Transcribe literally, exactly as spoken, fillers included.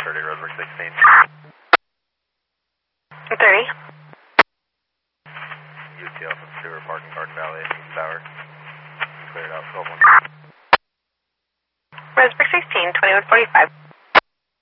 thirty, Roseburg sixteen. thirty. U T L from Stewart, parking Garden Valley, Tower. Cleared out, twelve one. Roseburg sixteen, twenty-one forty-five.